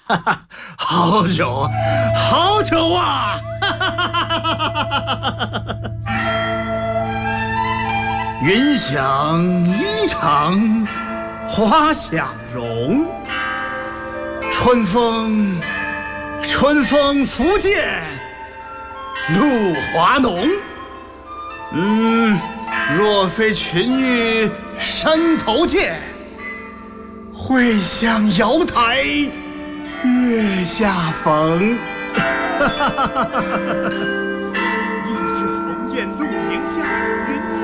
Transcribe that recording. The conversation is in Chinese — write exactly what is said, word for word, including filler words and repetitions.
哈哈，好酒，好酒啊！哈哈哈哈哈！云想衣裳花想容，春风春风拂槛露华浓。嗯，若非群玉山头见，会向瑶台月下逢。一枝红艳露凝香，云